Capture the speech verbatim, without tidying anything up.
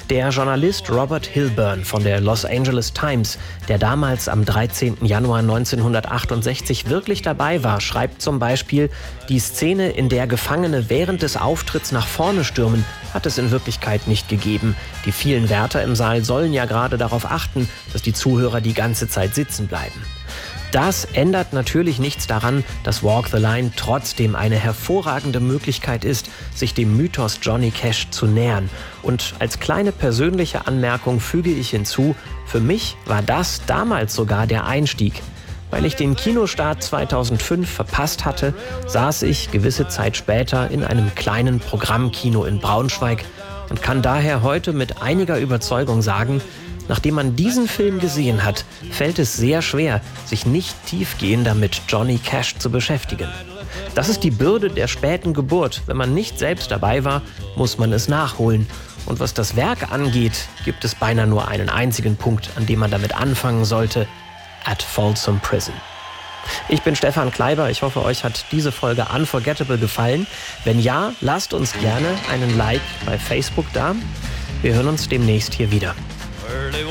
Der Journalist Robert Hilburn von der Los Angeles Times, der damals am dreizehnten Januar neunzehnhundertachtundsechzig wirklich dabei war, schreibt zum Beispiel: Die Szene, in der Gefangene während des Auftritts nach vorne stürmen, hat es in Wirklichkeit nicht gegeben. Die vielen Wärter im Saal sollen ja gerade darauf achten, dass die Zuhörer die ganze Zeit sitzen bleiben. Das ändert natürlich nichts daran, dass Walk the Line trotzdem eine hervorragende Möglichkeit ist, sich dem Mythos Johnny Cash zu nähern. Und als kleine persönliche Anmerkung füge ich hinzu, für mich war das damals sogar der Einstieg. Weil ich den Kinostart zweitausendfünf verpasst hatte, saß ich gewisse Zeit später in einem kleinen Programmkino in Braunschweig und kann daher heute mit einiger Überzeugung sagen, nachdem man diesen Film gesehen hat, fällt es sehr schwer, sich nicht tiefgehender mit Johnny Cash zu beschäftigen. Das ist die Bürde der späten Geburt. Wenn man nicht selbst dabei war, muss man es nachholen. Und was das Werk angeht, gibt es beinahe nur einen einzigen Punkt, an dem man damit anfangen sollte: At Folsom Prison. Ich bin Stefan Kleiber. Ich hoffe, euch hat diese Folge Unforgettable gefallen. Wenn ja, lasst uns gerne einen Like bei Facebook da. Wir hören uns demnächst hier wieder.